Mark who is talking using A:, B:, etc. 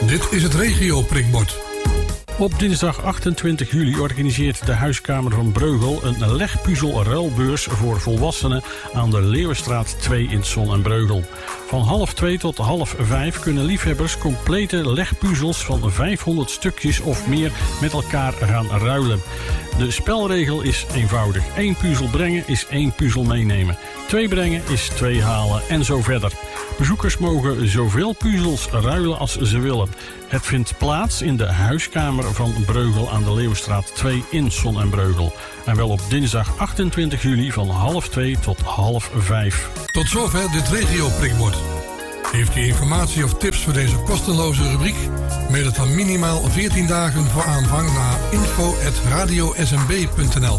A: Dit is het regio-prikbord.
B: Op dinsdag 28 juli organiseert de Huiskamer van Breugel een legpuzzel-ruilbeurs voor volwassenen aan de Leeuwenstraat 2 in Zon en Breugel. Van 2:30 tot 4:30 kunnen liefhebbers complete legpuzzels van 500 stukjes of meer met elkaar gaan ruilen. De spelregel is eenvoudig. 1 puzzel brengen is 1 puzzel meenemen. 2 brengen is 2 halen en zo verder. Bezoekers mogen zoveel puzzels ruilen als ze willen. Het vindt plaats in de Huiskamer van Breugel aan de Leeuwenstraat 2 in Zon en Breugel. En wel op dinsdag 28 juli van 2:30 tot 4:30.
A: Tot zover dit regio-prikbord. Heeft u informatie of tips voor deze kostenloze rubriek? Mail het dan minimaal 14 dagen voor aanvang naar info@radiosmb.nl.